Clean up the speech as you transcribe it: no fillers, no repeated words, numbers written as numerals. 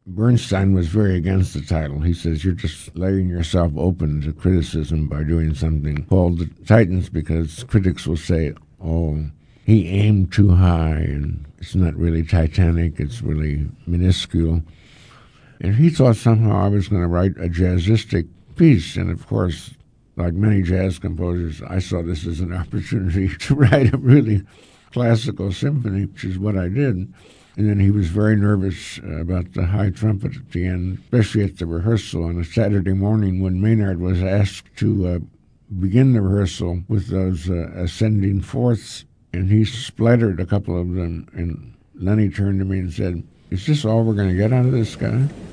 Bernstein was very against the title. He says, you're just laying yourself open to criticism by doing something called The Titans, because critics will say, oh, he aimed too high, and it's not really Titanic, it's really minuscule. And he thought somehow I was going to write a jazzistic piece, and of course, like many jazz composers, I saw this as an opportunity to write a really classical symphony, which is what I did. And then he was very nervous about the high trumpet at the end, especially at the rehearsal on a Saturday morning when Maynard was asked to begin the rehearsal with those ascending fourths, and he splattered a couple of them. And Lenny turned to me and said, is this all we're going to get out of this guy?